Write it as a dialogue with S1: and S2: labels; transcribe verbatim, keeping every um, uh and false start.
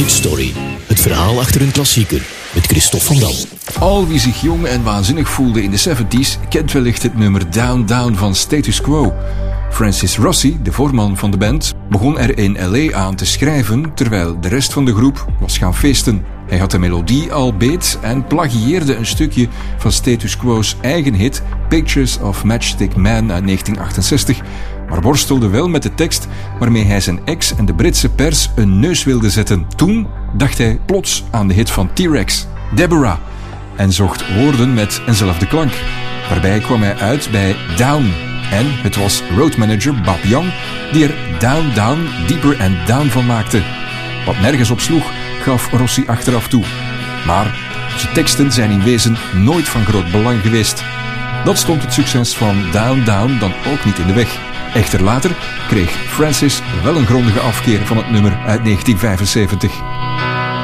S1: Hitstory, het verhaal achter een klassieker, met Christophe van Dam.
S2: Al wie zich jong en waanzinnig voelde in de zeventies kent wellicht het nummer Down Down van Status Quo. Francis Rossi, de voorman van de band, begon er in L A aan te schrijven terwijl de rest van de groep was gaan feesten. Hij had de melodie al beet en plagieerde een stukje van Status Quo's eigen hit Pictures of Matchstick Man uit negentien achtenzestig, maar worstelde wel met de tekst waarmee hij zijn ex en de Britse pers een neus wilde zetten. Toen dacht hij plots aan de hit van T-Rex, Deborah, en zocht woorden met eenzelfde klank. Waarbij kwam hij uit bij Down. En het was roadmanager Bob Young die er Down Down, Deeper and Down van maakte. Wat nergens op sloeg, gaf Rossi achteraf toe. Maar zijn teksten zijn in wezen nooit van groot belang geweest. Dat stond het succes van Down Down dan ook niet in de weg. Echter later kreeg Francis wel een grondige afkeer van het nummer uit negentien vijfenzeventig.